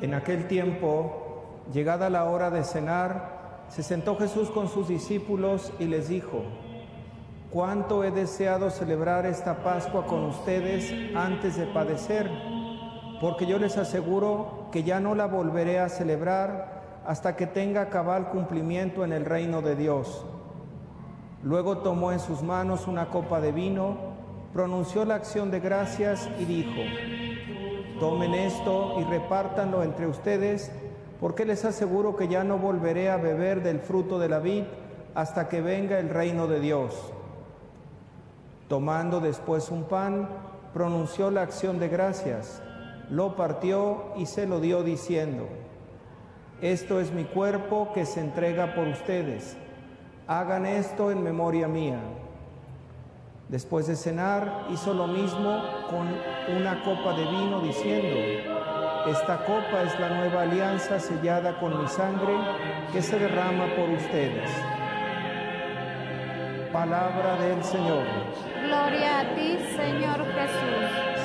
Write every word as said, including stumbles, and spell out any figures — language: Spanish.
En aquel tiempo, llegada la hora de cenar, se sentó Jesús con sus discípulos y les dijo: «Cuánto he deseado celebrar esta Pascua con ustedes antes de padecer, porque yo les aseguro que ya no la volveré a celebrar hasta que tenga cabal cumplimiento en el reino de Dios». Luego tomó en sus manos una copa de vino, pronunció la acción de gracias y dijo: «Tomen esto y repártanlo entre ustedes, porque les aseguro que ya no volveré a beber del fruto de la vid hasta que venga el reino de Dios». Tomando después un pan, pronunció la acción de gracias, lo partió y se lo dio diciendo: «Esto es mi cuerpo que se entrega por ustedes. Hagan esto en memoria mía». Después de cenar, hizo lo mismo con una copa de vino, diciendo: «Esta copa es la nueva alianza sellada con mi sangre, que se derrama por ustedes». Palabra del Señor. Gloria a ti, Señor Jesús.